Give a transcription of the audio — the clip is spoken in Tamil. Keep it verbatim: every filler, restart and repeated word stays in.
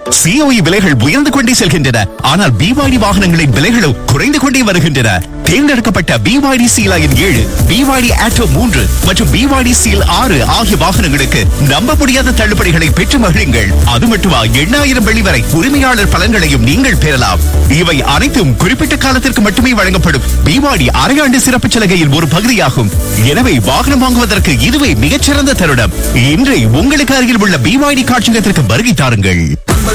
சிஓஇ விலைகள் உயர்ந்து கொண்டே செல்கின்றன. ஆனால் பிவாய்டி வாகனங்களின் விலைகளும் குறைந்து கொண்டே வருகின்றன. தேர்ந்தெடுக்கப்பட்ட பிவாய்டி சீலாயின் ஏழு, பிவாய்டி ஆட்டோ மூன்று மற்றும் பிவாய்டி சீல் ஆறு ஆகிய வாகனங்களுக்கு நம்ப முடியாத தள்ளுபடிகளை பெற்று மகிழுங்கள். அது மட்டுமா, எண்ணாயிரம் வெள்ளி வரை உரிமையாளர் பலன்களையும் நீங்கள் பெறலாம். இவை அனைத்தும் குறிப்பிட்ட காலத்திற்கு மட்டுமே வழங்கப்படும் பிவாய்டி அரையாண்டு சிறப்பு சலுகையில் ஒரு பகுதியாகும். எனவே வாகனம் வாங்குவதற்கு இதுவே மிகச்சிறந்த தருணம். இன்றை உங்களுக்கு அருகில் உள்ள பிவாய்டி காட்சியகத்திற்கு வருகை தாருங்கள்.